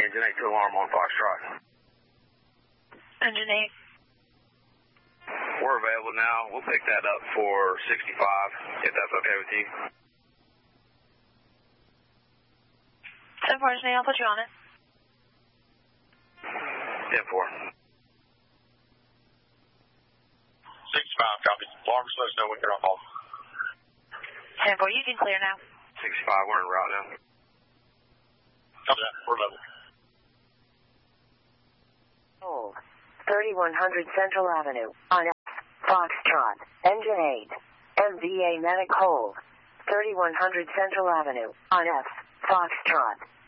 engine 8 to alarm on Foxtrot. Engine 8. We're available now. We'll pick that up for 65, if that's okay with you. 10-4, engine 8, I'll put you on it. 10-4. 65, copy. Alarm, let us know when you're on hold. 10-4, you can clear now. 65, we're en route now. Copy that, we're level. Hold. 3100 Central Avenue, on Foxtrot, engine 8, MVA medic hold. 3100 Central Avenue, on F, Foxtrot.